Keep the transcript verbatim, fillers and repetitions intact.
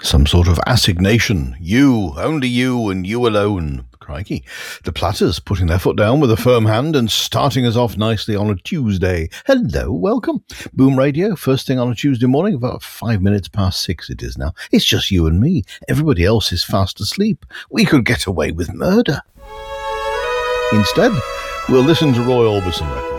Some sort of assignation. You, only you, and you alone. Crikey. The Platters putting their foot down with a firm hand and starting us off nicely on a Tuesday. Hello, welcome. Boom Radio, first thing on a Tuesday morning, about five minutes past six it is now. It's just you and me. Everybody else is fast asleep. We could get away with murder. Instead, we'll listen to Roy Orbison records.